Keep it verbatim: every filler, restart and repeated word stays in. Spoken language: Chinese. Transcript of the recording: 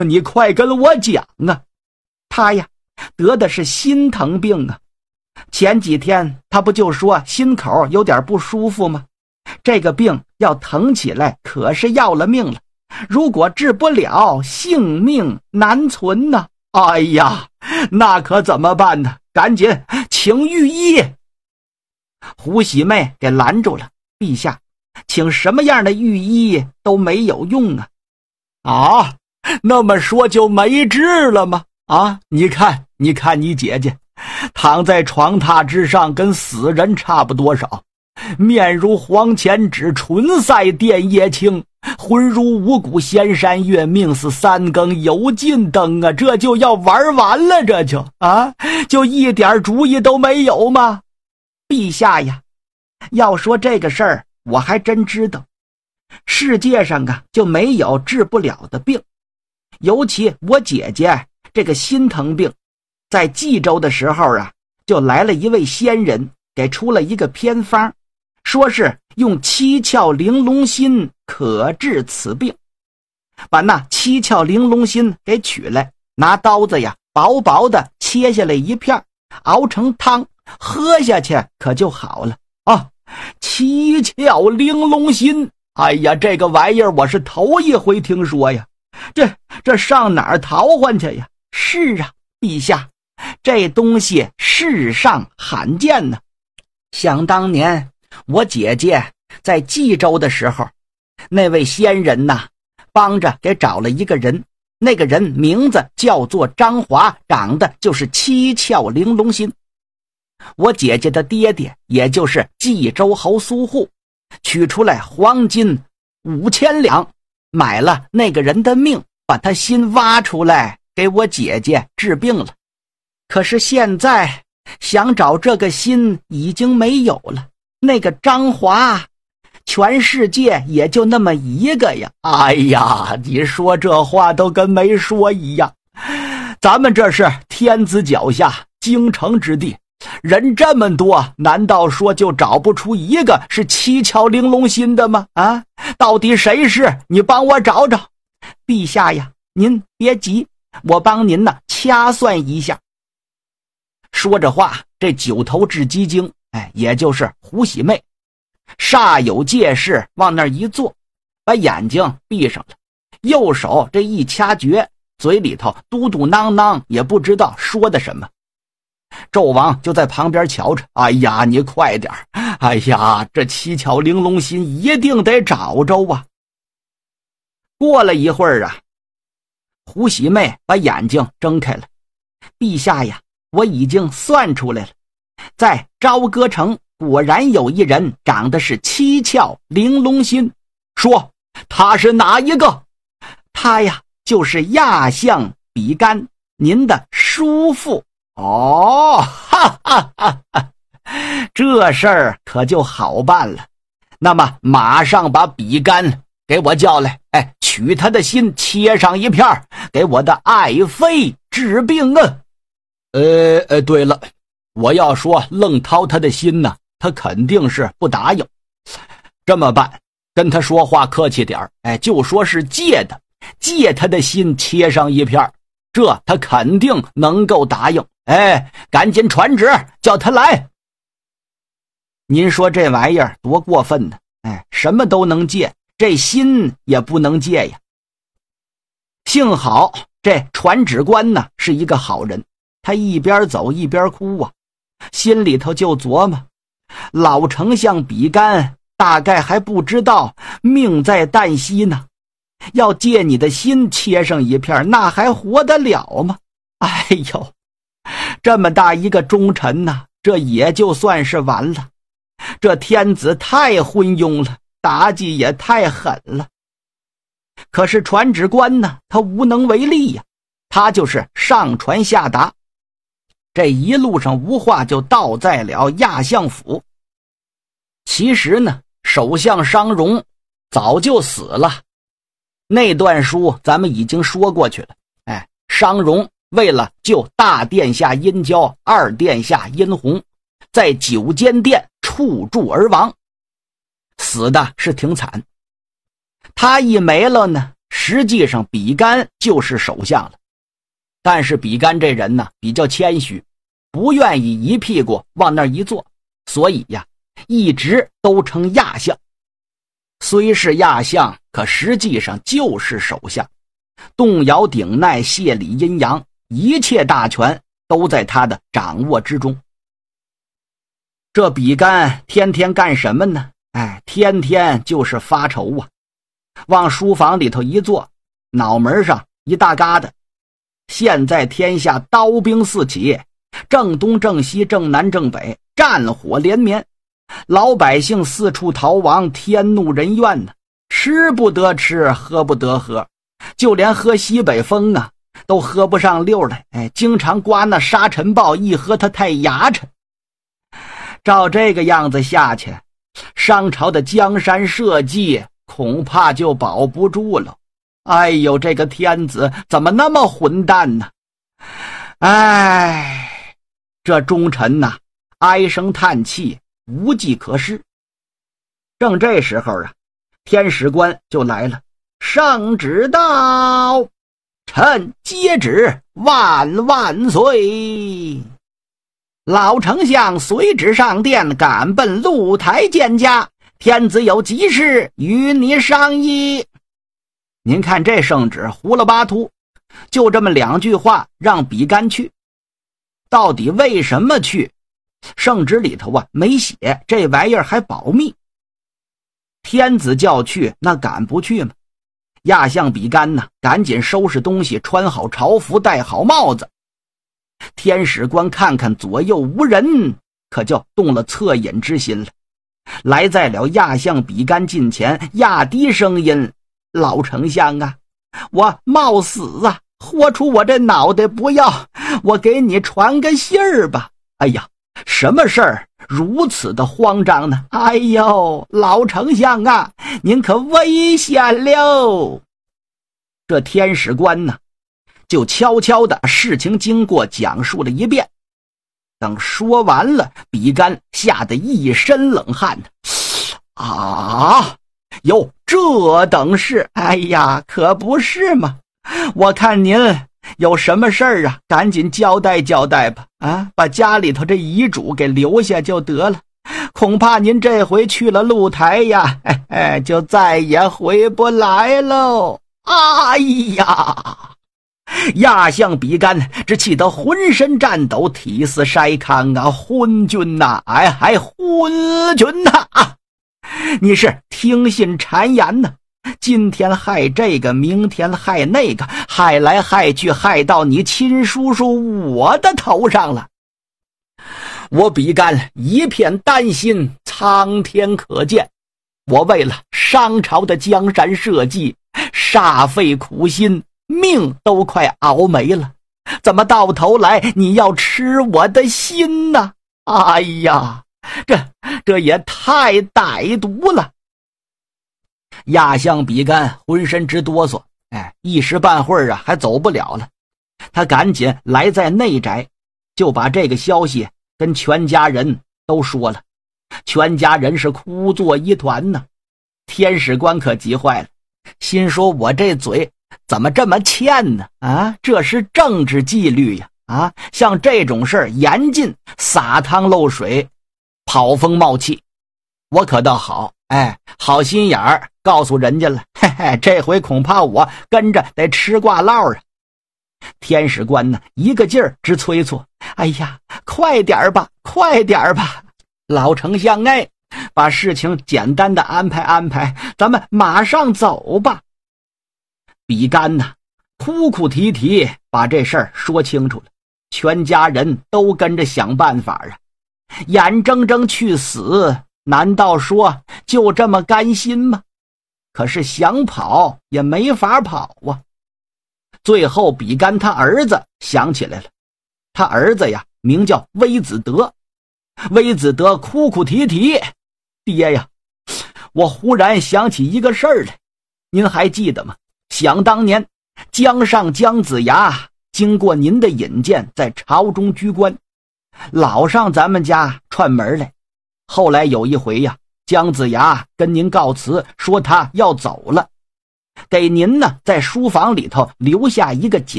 你快跟我讲啊。他呀，得的是心疼病啊。前几天他不就说心口有点不舒服吗？这个病要疼起来可是要了命了，如果治不了，性命难存呢。哎呀，那可怎么办呢？赶紧请御医。胡喜妹给拦住了，陛下，请什么样的御医都没有用啊。啊，那么说就没治了吗？啊，你看你看你姐姐躺在床榻之上，跟死人差不多少，面如黄钱纸，唇赛电叶青，魂如五谷仙山月，命似三更有尽灯啊！这就要玩完了，这就啊，就一点主意都没有吗？陛下呀，要说这个事儿，我还真知道，世界上啊就没有治不了的病，尤其我姐姐这个心疼病，在冀州的时候啊，就来了一位仙人，给出了一个偏方，说是用七窍玲珑心可治此病。把那七窍玲珑心给取来，拿刀子呀薄薄的切下来一片，熬成汤，喝下去可就好了啊！七窍玲珑心，哎呀，这个玩意儿我是头一回听说呀，这这上哪儿淘换去呀？是啊，陛下，这东西世上罕见呢。想当年我姐姐在冀州的时候，那位仙人呐，帮着给找了一个人，那个人名字叫做张华，长得就是七窍玲珑心。我姐姐的爹爹也就是冀州侯苏护，取出来黄金五千两，买了那个人的命，把他心挖出来给我姐姐治病了。可是现在想找这个心已经没有了，那个张华全世界也就那么一个呀。哎呀，你说这话都跟没说一样，咱们这是天子脚下京城之地，人这么多，难道说就找不出一个是七窍玲珑心的吗？啊，到底谁是？你帮我找找。陛下呀，您别急，我帮您呢掐算一下。说着话，这九头雉鸡精，哎，也就是胡喜妹，煞有介事往那儿一坐，把眼睛闭上了，右手这一掐诀，嘴里头嘟嘟囔囔，也不知道说的什么。纣王就在旁边瞧着，哎呀，你快点，哎呀，这七窍玲珑心一定得找着啊。过了一会儿啊，胡喜妹把眼睛睁开了。陛下呀，我已经算出来了，在朝歌城果然有一人长得是七窍玲珑心。说他是哪一个？他呀就是亚相比干，您的叔父。哦，哈哈哈哈，这事儿可就好办了。那么马上把比干给我叫来，哎，取他的心切上一片，给我的爱妃治病啊。呃呃，对了，我要说愣掏他的心呢，他肯定是不答应。这么办，跟他说话客气点，哎，就说是借的，借他的心切上一片，这他肯定能够答应。哎，赶紧传旨叫他来。您说这玩意儿多过分呢？哎，什么都能借，这心也不能借呀。幸好这传旨官呢是一个好人，他一边走一边哭啊，心里头就琢磨，老丞相比干大概还不知道命在旦夕呢，要借你的心切上一片，那还活得了吗？哎呦，这么大一个忠臣呐，这也就算是完了。这天子太昏庸了，妲己也太狠了。可是传旨官呢，他无能为力呀，他就是上传下达。这一路上无话就到在了亚相府。其实呢，首相商容早就死了，那段书咱们已经说过去了。哎，商容为了救大殿下殷郊、二殿下殷红，在九间殿触柱而亡，死的是挺惨。他一没了呢，十实际上比干就是首相了。但是比干这人呢比较谦虚，不愿意一屁股往那儿一坐，所以呀一直都称亚相。虽是亚相，可实际上就是首相，动摇顶鼐，谢理阴阳，一切大权都在他的掌握之中。这比干天天干什么呢？哎，天天就是发愁啊。往书房里头一坐，脑门上一大疙瘩。现在天下刀兵四起，正东正西正南正北，战火连绵，老百姓四处逃亡，天怒人怨呢，吃不得吃，喝不得喝，就连喝西北风啊都喝不上溜来。哎，经常刮那沙尘暴，一喝它太牙碜。照这个样子下去，商朝的江山社稷恐怕就保不住了。哎呦，这个天子怎么那么混蛋呢？哎，这忠臣呐、啊，唉声叹气，无计可施。正这时候啊，天使官就来了。圣旨到，臣接旨，万万岁。老丞相随旨上殿，赶奔露台见驾。天子有急事与你商议。您看这圣旨胡了八图，就这么两句话让比干去。到底为什么去？圣旨里头啊没写，这玩意儿还保密。天子叫去，那敢不去吗？亚相比干呢，赶紧收拾东西，穿好朝服，戴好帽子。天使官看看左右无人，可就动了恻隐之心了。来在了亚相比干近前，压低声音：老丞相啊，我冒死啊，豁出我这脑袋不要，我给你传个信儿吧。哎呀，什么事儿如此的慌张呢？哎呦，老丞相啊，您可危险了。这天使官呢就悄悄的事情经过讲述了一遍。等说完了，比干吓得一身冷汗。啊，有这等事？哎呀，可不是嘛！我看您有什么事儿啊，赶紧交代交代吧。啊，把家里头这遗嘱给留下就得了。恐怕您这回去了露台呀，哎哎，就再也回不来喽。哎呀！亚相比干只气得浑身颤抖，体似筛糠啊！昏君呐、啊，哎，还昏君呐、啊！你是听信谗言呢？今天害这个，明天害那个，害来害去，害到你亲叔叔我的头上了。我比干一片担心，苍天可见。我为了商朝的江山社稷，煞费苦心，命都快熬没了，怎么到头来你要吃我的心呢？哎呀，这这也太歹毒了。亚相比干浑身直哆嗦，哎，一时半会儿啊还走不了了。他赶紧来在内宅，就把这个消息跟全家人都说了。全家人是哭作一团呢。天使官可急坏了，心说我这嘴怎么这么欠呢？啊，这是政治纪律呀！啊，像这种事儿严禁撒汤漏水，跑风冒气。我可倒好，哎，好心眼儿告诉人家了，嘿嘿，这回恐怕我跟着得吃挂烙啊！天使官呢，一个劲儿直催促：“哎呀，快点吧，快点吧！老丞相哎，把事情简单的安排安排，咱们马上走吧。”比干呢，哭哭啼啼把这事儿说清楚了，全家人都跟着想办法啊，眼睁睁去死，难道说就这么甘心吗？可是想跑也没法跑啊。最后比干他儿子想起来了，他儿子呀名叫微子德。微子德哭哭啼啼：“爹呀，我忽然想起一个事儿来，您还记得吗？想当年江上姜子牙经过您的引荐，在朝中居官，老上咱们家串门来。后来有一回呀，姜子牙跟您告辞，说他要走了。 给您呢在书房里头留下一个锦